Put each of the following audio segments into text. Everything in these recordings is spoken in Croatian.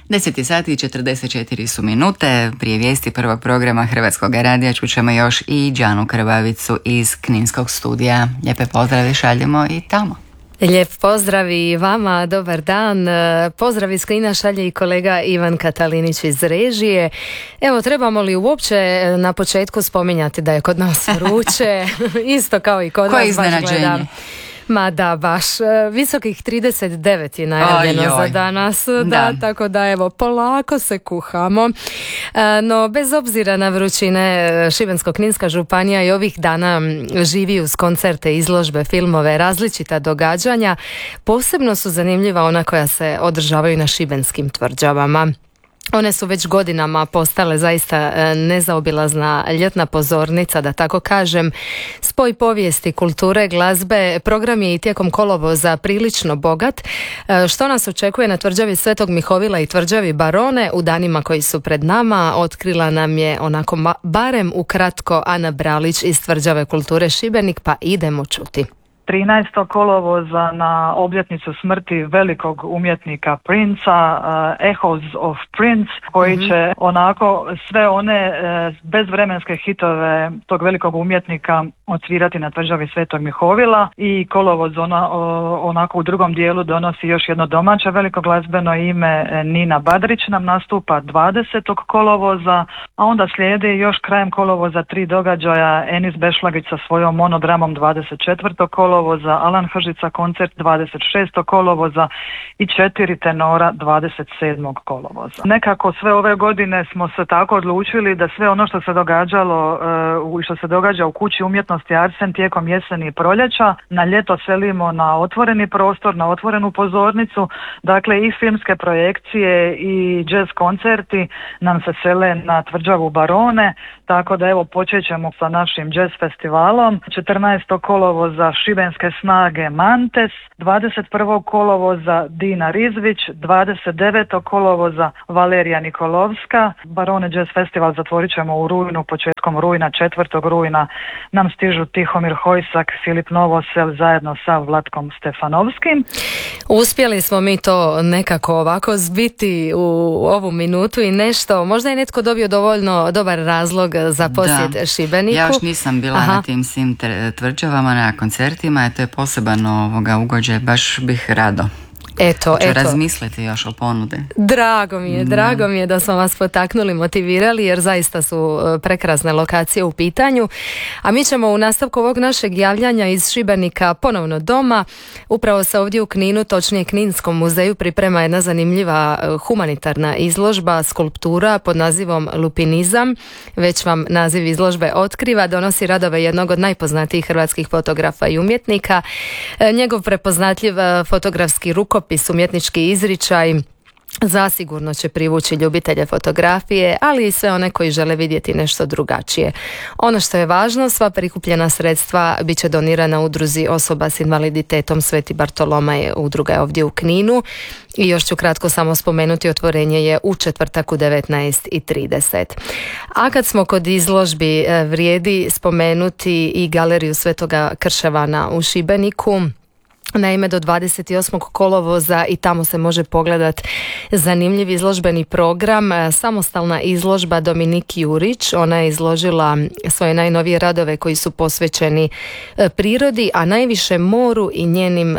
10 sati i 44 su minute. Prije vijesti prvog programa Hrvatskog radija čućemo još i Đanu Krbavicu iz Kninskog studija. Lijepe pozdrave šaljemo i tamo. Lijep pozdrav i vama, dobar dan. Pozdrav iz Knina šalje i kolega Ivan Katalinić iz režije. Evo, trebamo li uopće na početku spominjati da je kod nas vruće? Isto kao i kod vas, baš gledam. Ma da, baš. Visokih 39 je najavljeno za danas, da, tako da evo, polako se kuhamo. No, bez obzira na vrućine, Šibensko-kninska županija i ovih dana živi uz koncerte, izložbe, filmove, različita događanja. Posebno su zanimljiva ona koja se održavaju na šibenskim tvrđavama. One su već godinama postale zaista nezaobilazna ljetna pozornica, da tako kažem. Spoj povijesti, kulture, glazbe, program je i tijekom kolovoza prilično bogat. Što nas očekuje na tvrđavi Svetog Mihovila i tvrđavi Barone u danima koji su pred nama, otkrila nam je onako barem ukratko Ana Bralić iz tvrđave kulture Šibenik, pa idemo čuti. 13. kolovoza na obljetnicu smrti velikog umjetnika Princa, Echoes of Prince, koji će onako sve one bezvremenske hitove tog velikog umjetnika odsvirati na tvrđavi Svetog Mihovila, i kolovoz onako u drugom dijelu donosi još jedno domaće veliko glazbeno ime. Nina Badrić nam nastupa 20. kolovoza, a onda slijedi još krajem kolovoza 3 događaja: Enis Bešlagić sa svojom monodramom 24. kolovoza, Alan Hržica koncert 26. kolovoza i 4 tenora 27. kolovoza. Nekako sve ove godine smo se tako odlučili da sve ono što se događalo i što se događa u Kući umjetnosti Arsen tijekom jeseni i proljeća, na ljeto selimo na otvoreni prostor, na otvorenu pozornicu. Dakle, i filmske projekcije i jazz koncerti nam se sele na tvrđavu Barone, tako da evo počet ćemo sa našim jazz festivalom. 14. kolovoza Šibenske snage Mantes, 21. kolovoza Dina Rizvić, 29. kolovoza Valerija Nikolovska. Barone Jazz Festival zatvorit ćemo u rujnu, početkom rujna, 4. rujna nam stižu Tihomir Hojsak, Filip Novosel zajedno sa Vlatkom Stefanovskim. Uspjeli smo mi to nekako ovako zbiti u ovu minutu i nešto. Možda je netko dobio dovoljno dobar razlog za posjet Šibeniku. Ja još nisam bila na tim svim tvrđavama, na koncertima, to je poseban ugođaj, baš bih rado. Eto. Razmisliti još o ponude. Drago mi je da smo vas potaknuli, motivirali, jer zaista su prekrasne lokacije u pitanju. A mi ćemo u nastavku ovog našeg javljanja iz Šibenika ponovno doma. Upravo se ovdje u Kninu, točnije Kninskom muzeju, priprema jedna zanimljiva humanitarna izložba skulptura pod nazivom Lupinizam. Već vam naziv izložbe otkriva. Donosi radove jednog od najpoznatijih hrvatskih fotografa i umjetnika. Njegov prepoznatljiv fotografski rukopis, umjetnički izričaj zasigurno će privući ljubitelje fotografije, ali i sve one koji žele vidjeti nešto drugačije. Ono što je važno, sva prikupljena sredstva bit će donirana udruzi osoba s invaliditetom Sveti Bartolomaj, udruga je ovdje u Kninu. I još ću kratko samo spomenuti, otvorenje je u četvrtak u 19:30. A kad smo kod izložbi, vrijedi spomenuti i galeriju Svetoga Krševana u Šibeniku. Naime, do 28. kolovoza i tamo se može pogledat zanimljiv izložbeni program. Samostalna izložba Dominik Jurić, ona je izložila svoje najnovije radove koji su posvećeni prirodi, a najviše moru i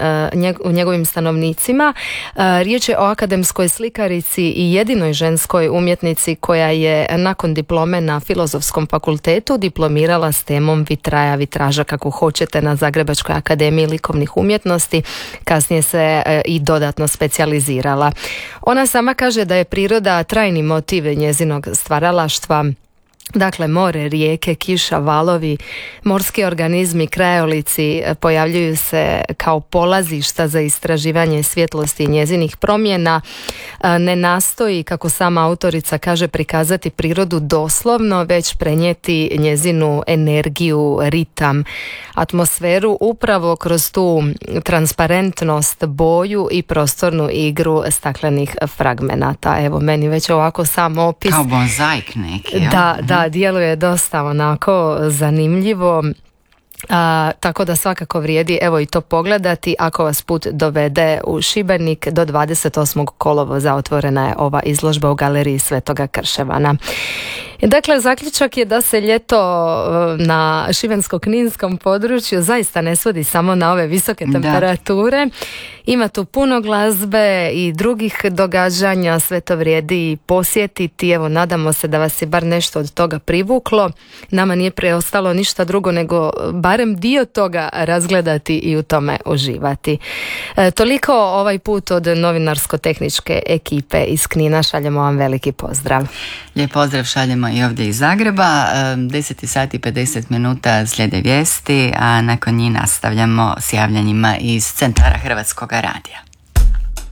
njegovim stanovnicima. Riječ je o akademskoj slikarici i jedinoj ženskoj umjetnici koja je nakon diplome na Filozofskom fakultetu diplomirala s temom vitraža, kako hoćete, na Zagrebačkoj akademiji likovnih umjetnosti. Kasnije se i dodatno specijalizirala. Ona sama kaže da je priroda trajni motiv njezinog stvaralaštva. Dakle, more, rijeke, kiša, valovi, morski organizmi, krajolici pojavljuju se kao polazišta za istraživanje svjetlosti i njezinih promjena. Ne nastoji, kako sama autorica kaže, prikazati prirodu doslovno, već prenijeti njezinu energiju, ritam, atmosferu upravo kroz tu transparentnost, boju i prostornu igru staklenih fragmenata. Evo, meni već ovako sam opis. Kao mozaik neki. Da, djeluje dosta onako zanimljivo. Tako da svakako vrijedi evo i to pogledati ako vas put dovede u Šibenik. Do 28. kolovoza otvorena je ova izložba u galeriji Svetoga Krševana. Dakle, zaključak je da se ljeto na šibensko-kninskom području zaista ne svodi samo na ove visoke temperature. Ima tu puno glazbe i drugih događanja, sve to vrijedi posjetiti. Evo, nadamo se da vas je bar nešto od toga privuklo. Nama nije preostalo ništa drugo nego barem dio toga razgledati i u tome uživati. Toliko ovaj put od novinarsko-tehničke ekipe iz Knina. Šaljemo vam veliki pozdrav. Lijep pozdrav šaljemo i ovdje iz Zagreba. 10 sati i 50 minuta slijede vijesti, a nakon njih nastavljamo s javljanjima iz centara Hrvatskog radija.